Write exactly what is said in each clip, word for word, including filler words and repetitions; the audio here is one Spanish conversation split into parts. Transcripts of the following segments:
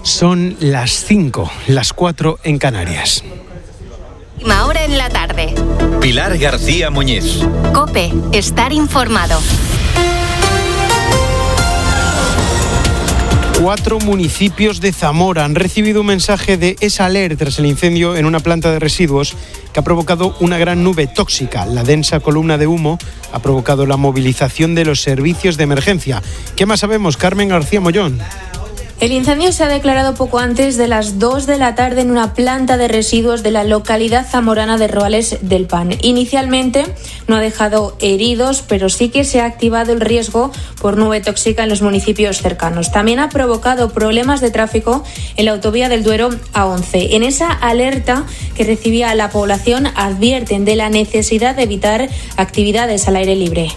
Son las cinco, las cuatro en Canarias. Ahora en la tarde. Pilar García Muñiz. COPE, estar informado. Cuatro municipios de Zamora han recibido un mensaje de esa alerta tras el incendio en una planta de residuos que ha provocado una gran nube tóxica. La densa columna de humo ha provocado la movilización de los servicios de emergencia. ¿Qué más sabemos, Carmen García Mollón? El incendio se ha declarado poco antes de las dos de la tarde en una planta de residuos de la localidad zamorana de Roales del Pan. Inicialmente no ha dejado heridos, pero sí que se ha activado el riesgo por nube tóxica en los municipios cercanos. También ha provocado problemas de tráfico en la autovía del Duero A once. En esa alerta que recibía la población advierten de la necesidad de evitar actividades al aire libre.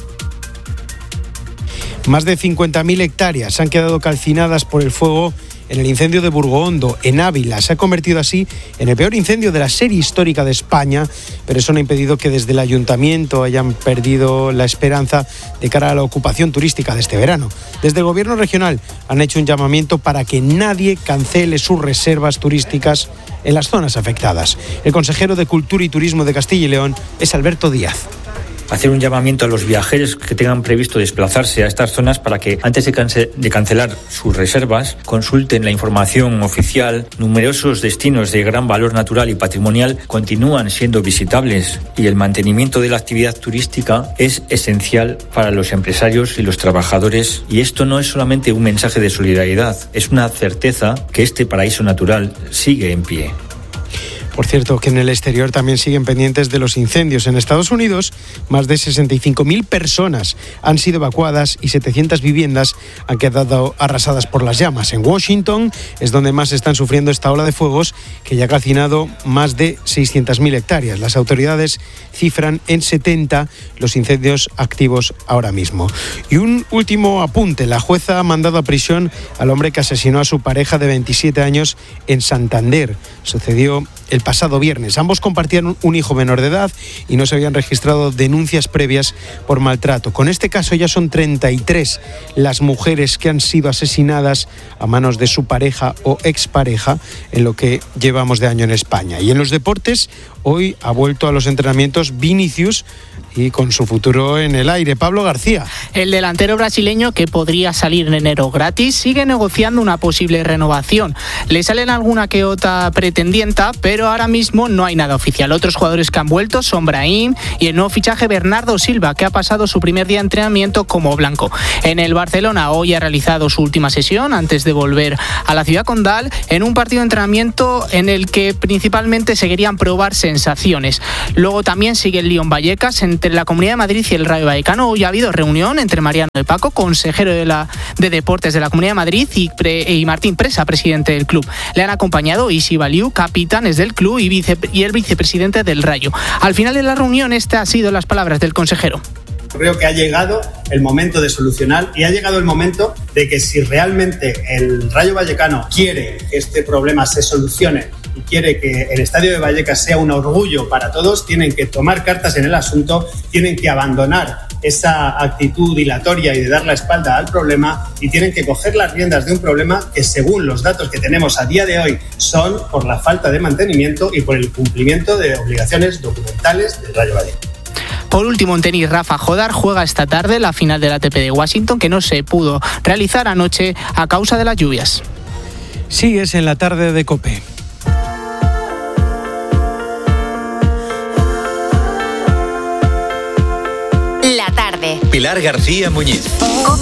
Más de cincuenta mil hectáreas han quedado calcinadas por el fuego en el incendio de Burgohondo, en Ávila. Se ha convertido así en el peor incendio de la serie histórica de España, pero eso no ha impedido que desde el ayuntamiento hayan perdido la esperanza de cara a la ocupación turística de este verano. Desde el gobierno regional han hecho un llamamiento para que nadie cancele sus reservas turísticas en las zonas afectadas. El consejero de Cultura y Turismo de Castilla y León es Alberto Díaz. Hacer un llamamiento a los viajeros que tengan previsto desplazarse a estas zonas para que antes de, cance- de cancelar sus reservas consulten la información oficial. Numerosos destinos de gran valor natural y patrimonial continúan siendo visitables y el mantenimiento de la actividad turística es esencial para los empresarios y los trabajadores, y esto no es solamente un mensaje de solidaridad, es una certeza que este paraíso natural sigue en pie. Por cierto, que en el exterior también siguen pendientes de los incendios. En Estados Unidos, más de sesenta y cinco mil personas han sido evacuadas y setecientas viviendas han quedado arrasadas por las llamas. En Washington es donde más están sufriendo esta ola de fuegos, que ya ha calcinado más de seiscientas mil hectáreas. Las autoridades cifran en setenta los incendios activos ahora mismo. Y un último apunte. La jueza ha mandado a prisión al hombre que asesinó a su pareja de veintisiete años en Santander. Sucedió el pasado viernes. Ambos compartían un hijo menor de edad y no se habían registrado denuncias previas por maltrato. Con este caso ya son treinta y tres las mujeres que han sido asesinadas a manos de su pareja o expareja en lo que llevamos de año en España. Y en los deportes, hoy ha vuelto a los entrenamientos Vinicius y con su futuro en el aire. Pablo García. El delantero brasileño, que podría salir en enero gratis, sigue negociando una posible renovación. Le salen alguna que otra pretendienta, pero ahora mismo no hay nada oficial. Otros jugadores que han vuelto son Brahim y el nuevo fichaje Bernardo Silva, que ha pasado su primer día de entrenamiento como blanco. En el Barcelona hoy ha realizado su última sesión antes de volver a la ciudad condal en un partido de entrenamiento en el que principalmente se querían probar sensaciones. Luego también sigue el Lyon Vallecas entre la Comunidad de Madrid y el Rayo Vallecano. Hoy ha habido reunión entre Mariano de Paco, consejero de, la, de Deportes de la Comunidad de Madrid, y, pre, y Martín Presa, presidente del club. Le han acompañado Isi Baliu, capitanes del club, y, vice, y el vicepresidente del Rayo. Al final de la reunión, estas han sido las palabras del consejero. Creo que ha llegado el momento de solucionar y ha llegado el momento de que si realmente el Rayo Vallecano quiere que este problema se solucione y quiere que el Estadio de Vallecas sea un orgullo para todos, tienen que tomar cartas en el asunto, tienen que abandonar esa actitud dilatoria y de dar la espalda al problema y tienen que coger las riendas de un problema que, según los datos que tenemos a día de hoy, son por la falta de mantenimiento y por el cumplimiento de obligaciones documentales del Rayo Vallecano. Por último, en tenis, Rafa Jodar juega esta tarde la final del A T P de Washington, que no se pudo realizar anoche a causa de las lluvias. Sigues en la tarde de COPE. La tarde. Pilar García Muñiz. COPE.